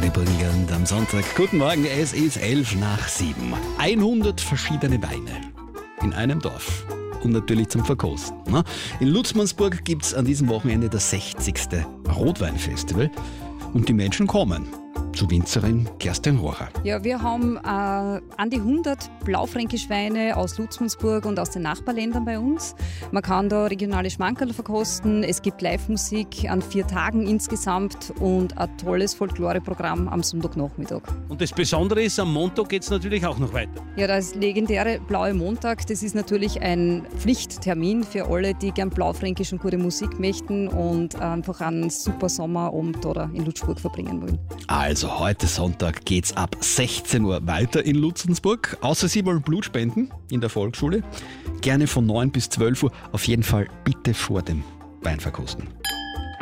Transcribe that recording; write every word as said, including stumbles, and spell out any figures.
Burgenland am Sonntag. Guten Morgen, es ist elf nach sieben. hundert verschiedene Weine in einem Dorf. Und natürlich zum Verkosten. Ne? In Lutzmannsburg gibt es an diesem Wochenende das sechzigste Rotweinfestival. Und die Menschen kommen. Zu Winzerin Kerstin Rohrer. Ja, wir haben äh, an die hundert Blaufränkischweine aus Lutzmannsburg und aus den Nachbarländern bei uns. Man kann da regionale Schmankerl verkosten. Es gibt Live-Musik an vier Tagen insgesamt und ein tolles Folklore-Programm am Sonntagnachmittag. Und das Besondere ist, am Montag geht es natürlich auch noch weiter. Ja, das legendäre Blaue Montag, das ist natürlich ein Pflichttermin für alle, die gern Blaufränkisch und gute Musik möchten und einfach einen super Sommerabend oder in Lutzburg verbringen wollen. Also heute Sonntag geht's ab sechzehn Uhr weiter in Lutzensburg. Außer Sie wollen Blut spenden in der Volksschule. Gerne von neun bis zwölf Uhr. Auf jeden Fall bitte vor dem Wein verkosten.